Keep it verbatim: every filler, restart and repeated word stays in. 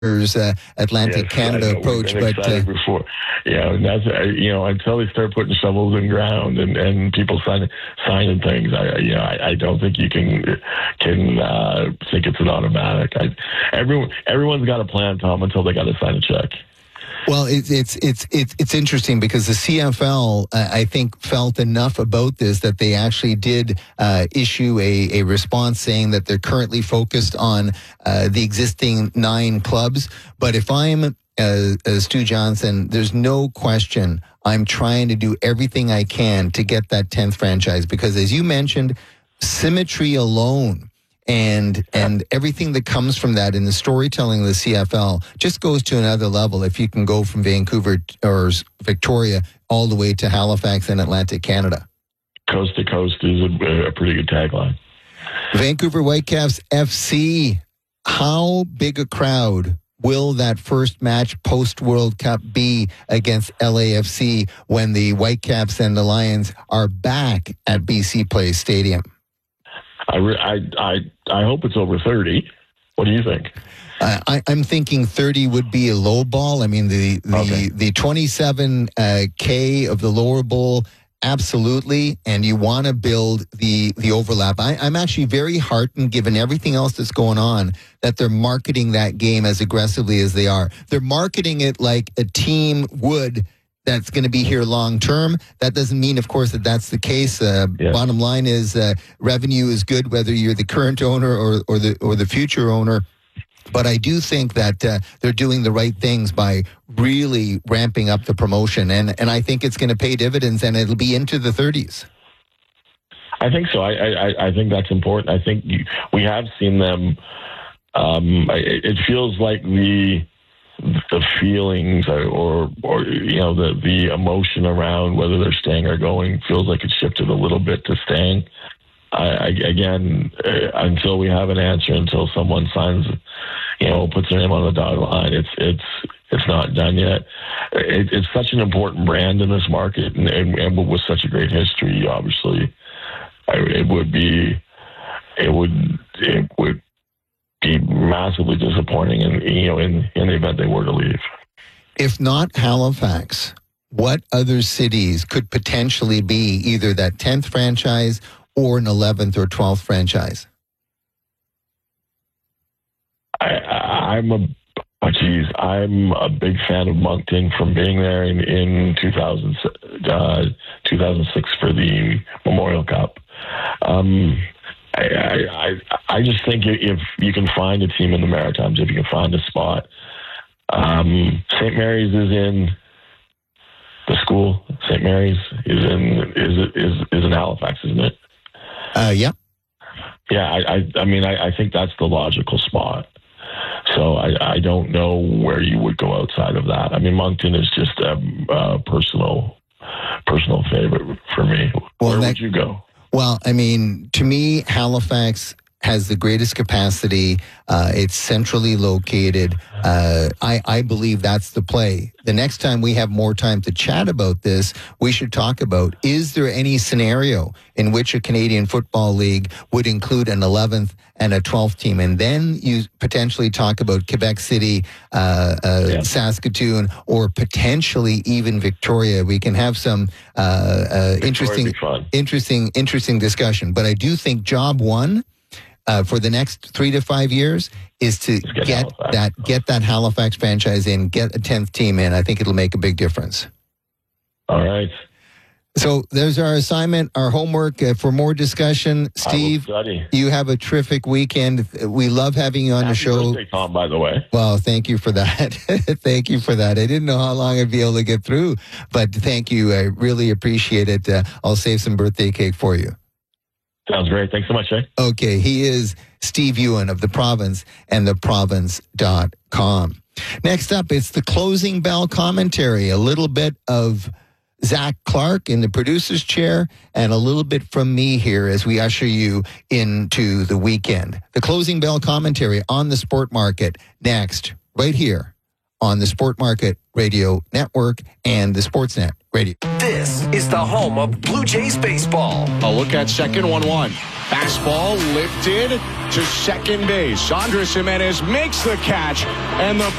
uh, Atlantic Yes, Canada I know. approach. We've been But uh, excited before, yeah, and that's uh, you know until they start putting shovels in ground and, and people signing signing things, I you know I, I don't think you can can uh, think it's an automatic. I, everyone everyone's got a plan, Tom, until they got to sign a check. Well, it's it's it's it's it's interesting because the C F L, uh, I think, felt enough about this that they actually did uh, issue a, a response saying that they're currently focused on uh, the existing nine clubs. But if I'm uh, uh, Stu Johnson, there's no question I'm trying to do everything I can to get that tenth franchise because, as you mentioned, symmetry alone. And and everything that comes from that in the storytelling of the C F L just goes to another level if you can go from Vancouver or Victoria all the way to Halifax and Atlantic Canada. Coast to coast is a, a pretty good tagline. Vancouver Whitecaps F C, how big a crowd will that first match post-World Cup be against L A F C when the Whitecaps and the Lions are back at B C Place Stadium? I, re- I, I, I hope it's over thirty. What do you think? Uh, I, I'm thinking thirty would be a low ball. I mean, the the, Okay. the twenty-seven K of the lower bowl, absolutely. And you want to build the, the overlap. I, I'm actually very heartened, given everything else that's going on, that they're marketing that game as aggressively as they are. They're marketing it like a team would that's going to be here long term. That doesn't mean, of course, that that's the case. Uh, Yeah. Bottom line is uh, revenue is good, whether you're the current owner or, or the or the future owner. But I do think that uh, they're doing the right things by really ramping up the promotion, and and I think it's going to pay dividends, and it'll be into the thirties. I think so. I, I, I think that's important. I think you, we have seen them. Um, it, it feels like the the feelings or, or you know, the, the emotion around whether they're staying or going feels like it's shifted a little bit to staying. I, I, again, uh, until we have an answer, until someone signs, you know, puts their name on the dotted line, it's it's it's not done yet. It, it's such an important brand in this market, and, and, and with such a great history, obviously, I, it would be, it would, it would. be massively disappointing in you know in, in the event they were to leave. If not Halifax, what other cities could potentially be either that tenth franchise or an eleventh or twelfth franchise? I, I, I'm a oh geez, I'm a big fan of Moncton from being there in in two thousand, uh, two thousand six for the Memorial Cup. Um, I, I I just think if you can find a team in the Maritimes, if you can find a spot, um, Saint Mary's is in the school. Saint Mary's is in is is is in Halifax, isn't it? Uh, yeah. Yeah, I I, I mean I, I think that's the logical spot. So I, I don't know where you would go outside of that. I mean, Moncton is just a, a personal personal favorite for me. Well, where that- would you go? Well, I mean, to me, Halifax has the greatest capacity. Uh, it's centrally located. Uh, I, I believe that's the play. The next time we have more time to chat about this, we should talk about, is there any scenario in which a Canadian Football League would include an eleventh and a twelfth team? And then you potentially talk about Quebec City, uh, uh, Yeah. Saskatoon, or potentially even Victoria. We can have some uh, uh, interesting, be fun. interesting, interesting discussion. But I do think job one, Uh, for the next three to five years is to get get, Halifax. that get that Halifax franchise in, get a tenth team in. I think it'll make a big difference. All right. So there's our assignment, our homework uh, for more discussion. Steve, I will study. you have a terrific weekend. We love having you on Happy the show. birthday, Tom, by the way. Well, thank you for that. Thank you for that. I didn't know how long I'd be able to get through, but thank you. I really appreciate it. Uh, I'll save some birthday cake for you. Sounds great. Thanks so much, Jay. Okay, he is Steve Ewan of The Province and the province dot com. Next up, it's the closing bell commentary, a little bit of Zach Clark in the producer's chair and a little bit from me here as we usher you into the weekend. The closing bell commentary on the Sport Market next, right here on the Sport Market Radio Network and the Sportsnet Radio. This is the home of Blue Jays baseball. A look at second, one one. Fastball lifted to second base. Andres Gimenez makes the catch, and the